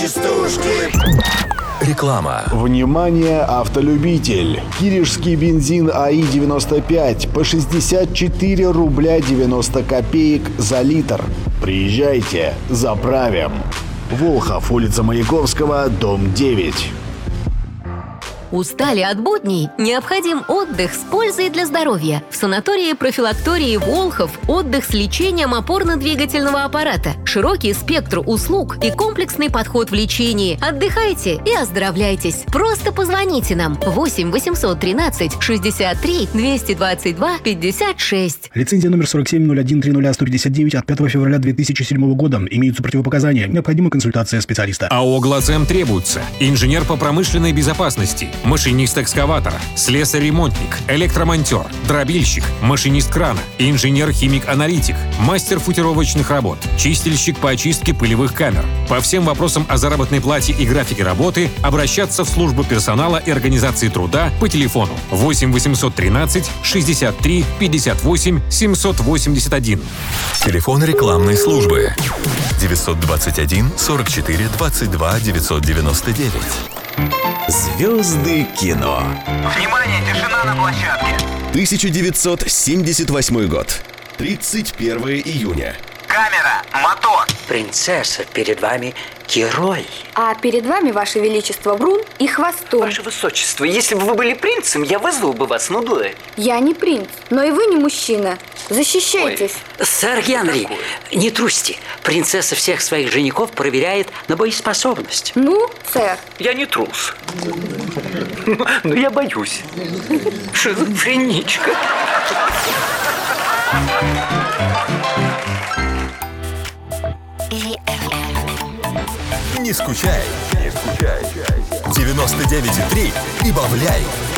частушки. Реклама. Внимание, автолюбитель! Киришский бензин АИ-95 по 64 рубля 90 копеек за литр. Приезжайте, заправим. Волхов, улица Маяковского, дом 9. Устали от будней? Необходим отдых с пользой для здоровья. В санатории-профилактории Волхов отдых с лечением опорно-двигательного аппарата. Широкий спектр услуг и комплексный подход в лечении. Отдыхайте и оздоровляйтесь. Просто позвоните нам 8 813 63 222 56. Лицензия номер 4701300159 от 5 февраля 2007 года. Имеются противопоказания. Необходима консультация специалиста. АО «Глазэм» требуется инженер по промышленной безопасности, машинист экскаватора, слесарь-ремонтник, электромонтер, дробильщик, машинист крана, инженер-химик-аналитик, мастер футировочных работ, чистильщик по очистке пылевых камер. По всем вопросам о заработной плате и графике работы обращаться в службу персонала и организации труда по телефону 8 813 63 58 781. Телефон рекламной службы 921 44 22 999. Звезды кино. Внимание, тишина на площадке. 1978 год. 31 июня. Камера, мотор. Принцесса, перед вами герой. А перед вами, Ваше Величество, Брун и Хвостун. Ваше Высочество, если бы вы были принцем, я вызвал бы вас на дуэль. Я не принц, но и вы не мужчина. Защищайтесь. Сэр Генри, не трусьте. Принцесса всех своих женихов проверяет на боеспособность. Ну, сэр. Я не трус. Но я боюсь. Шизофреничка. Не скучай. 99,3 прибавляй.